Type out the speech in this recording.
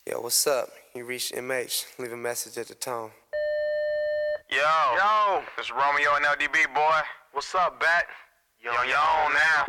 Yo, what's up? You reached MH. Leave a message at the tone. Yo, it's Romeo and LDB, boy. What's up, Bat? Yo, now.